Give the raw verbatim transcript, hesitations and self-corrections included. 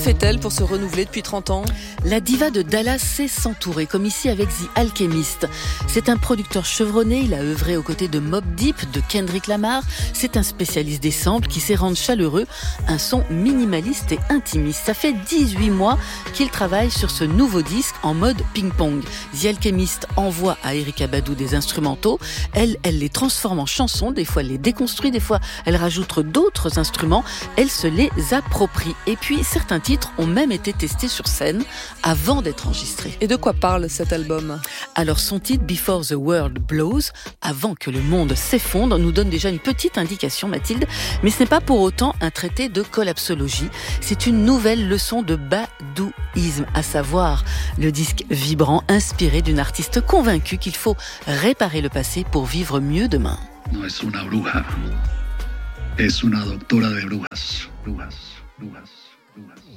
fait-elle pour se renouveler depuis trente ans ? La diva de Dallas sait s'entourer, comme ici avec The Alchemist. C'est un producteur chevronné, il a œuvré aux côtés de Mobb Deep, de Kendrick Lamar. C'est un spécialiste des samples qui sait rendre chaleureux un son minimaliste et intimiste. Ça fait dix-huit mois qu'il travaille sur ce nouveau disque en mode ping-pong. The Alchemist envoie à Erykah Badu des instrumentaux. Elle, elle les transforme en chansons. Des fois, elle les déconstruit. Des fois, elle rajoute d'autres instruments. Elle se les approprie. Et puis, certains titres ont même été testés sur scène avant d'être enregistrés. Et de quoi parle cet album ? Alors, son titre, Before the World Blows, avant que le monde s'effondre, nous donne déjà une petite indication, Mathilde. Mais ce n'est pas pour autant un traité de collapsologie. C'est une nouvelle leçon de badouisme, à savoir le disque vibrant inspiré d'une artiste convaincue qu'il faut réparer le passé pour vivre mieux demain. No es una bruja, es una doctora de brujas, brujas, brujas, brujas.